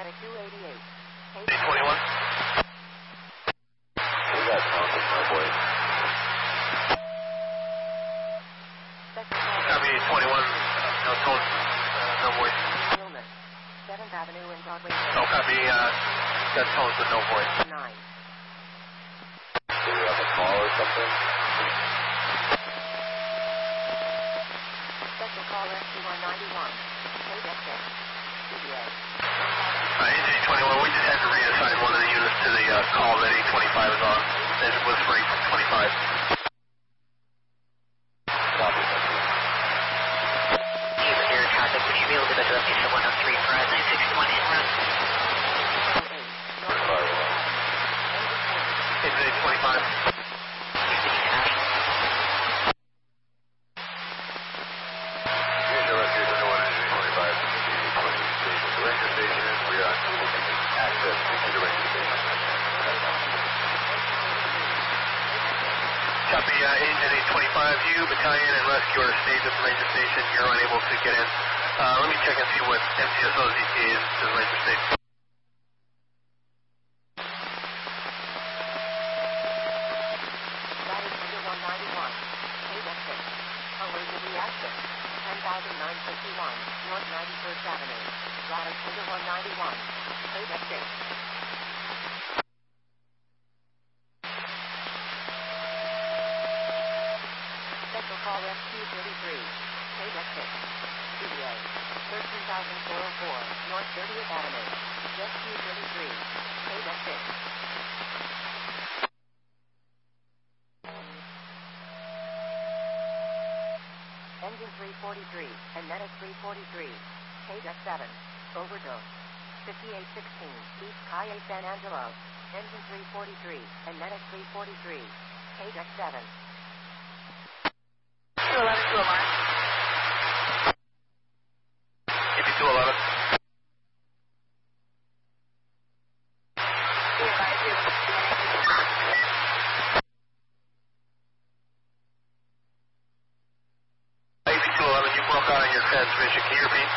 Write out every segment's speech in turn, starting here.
Latitude 288. 821. We got Thompson, my boy. Copy 821. No toll. No voice. Wilman. 7th Avenue in Broadway. No copy. Got tones with no voice. 9. Do we have a call or something? Special call rescue 191. KDEX. CBA. AJ 21, we just had to reassign one of the units to the call that 825 is on. It was for 825. Copy. Air traffic, would you be able to address me to 103 for 961 in run? AJ 825. Here's your rescue to 125 from the 820 station to Ranger Station. We are access to the Ranger Station. Copy Agent 825, you, battalion, and rescue are staged at the Ranger Station. You're unable to get in. Let me check and see what MCSO's ETA is to the Ranger Station. Latitude 191. KDEX. Emergency access. 10,951 North 91st Avenue. Latitude 191. KDEX. Special call rescue 33. KDEX. CBA. 13,404 North 30th Avenue. Rescue 33. KDEX. Engine 343 and Medic 343. KDEX 7. Overdose. 5816 East Calle San Angelo. Engine 343 and Medic 343. KDEX 7. 211 to alarm. Give me 211. AB 211, you broke out on your transmission. Can you repeat?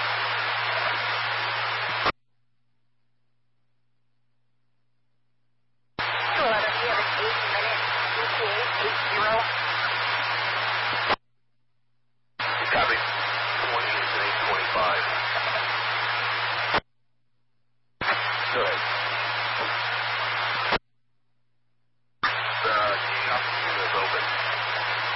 Copy. 28 and 825. Good.